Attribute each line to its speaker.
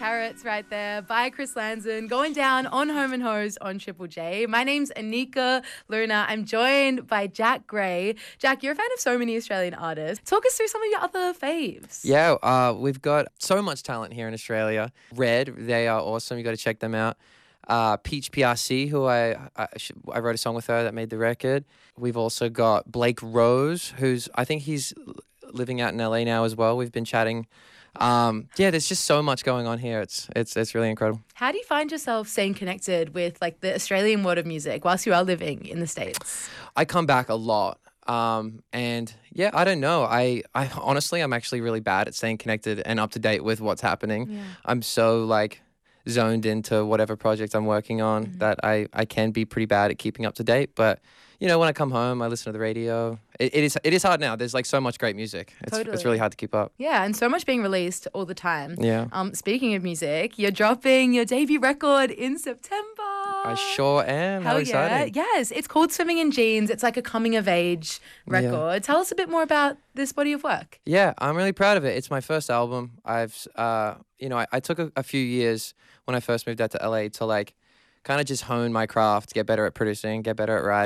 Speaker 1: Carrots right there by Chris Lanzon going down on Home and Hose on Triple J. My name's Anika Luna. I'm joined by Jack Gray. Jack, you're a fan of so many Australian artists. Talk us through some of your other faves.
Speaker 2: Yeah, we've got so much talent here in Australia. Red, they are awesome. You got to check them out. Peach PRC, who I wrote a song with her that made the record. We've also got Blake Rose, I think he's living out in LA now as well. We've been chatting. There's just so much going on here. It's really incredible.
Speaker 1: How do you find yourself staying connected with like the Australian world of music whilst you are living in the States?
Speaker 2: I come back a lot. I don't know. I honestly, I'm actually really bad at staying connected and up to date with what's happening.
Speaker 1: Yeah.
Speaker 2: I'm so zoned into whatever project I'm working on that I can be pretty bad at keeping up to date. But when I come home, I listen to the radio. It is hard now. There's so much great music. It's really hard to keep up.
Speaker 1: Yeah, and so much being released all the time.
Speaker 2: Yeah.
Speaker 1: Speaking of music, you're dropping your debut record in September.
Speaker 2: I sure am. How exciting.
Speaker 1: Yes, it's called Swimming in Jeans. It's like a coming of age record. Yeah. Tell us a bit more about this body of work.
Speaker 2: Yeah, I'm really proud of it. It's my first album. I took a few years when I first moved out to LA to kind of just hone my craft, get better at producing, get better at writing.